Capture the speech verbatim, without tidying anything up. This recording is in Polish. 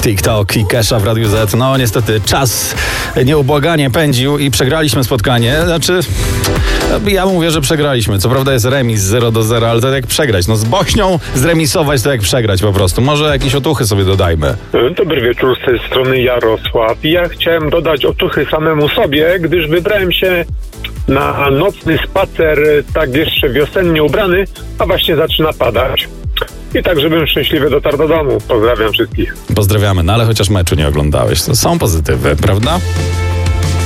TikTok i Kesha w Radiu Z. No niestety czas nieubłaganie pędził i przegraliśmy spotkanie. Znaczy, ja mówię, że przegraliśmy. Co prawda jest remis zero do zera, ale to jak przegrać. No z Bośnią zremisować to jak przegrać po prostu. Może jakieś otuchy sobie dodajmy. Dobry wieczór, z tej strony Jarosław. Ja chciałem dodać otuchy samemu sobie, gdyż wybrałem się na nocny spacer, tak jeszcze wiosennie ubrany, a właśnie zaczyna padać. I tak, żebym szczęśliwie dotarł do domu. Pozdrawiam wszystkich. Pozdrawiamy, no ale chociaż meczu nie oglądałeś. To są pozytywy, prawda?